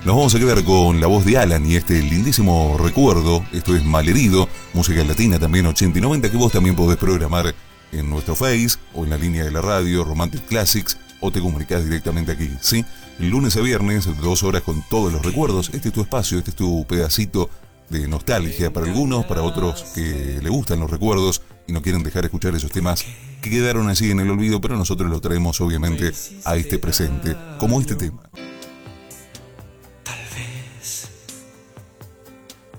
Nos vamos a quedar con la voz de Alan y este lindísimo recuerdo. Esto es Malherido, música latina también 80 y 90, que vos también podés programar en nuestro Face o en la línea de la radio Romantic Classics, o te comunicás directamente aquí, ¿sí? Lunes a viernes, 2 horas con todos los recuerdos. Este es tu espacio, este es tu pedacito de nostalgia para algunos, para otros que le gustan los recuerdos y no quieren dejar de escuchar esos temas que quedaron así en el olvido, pero nosotros lo traemos obviamente a este presente, como este tema.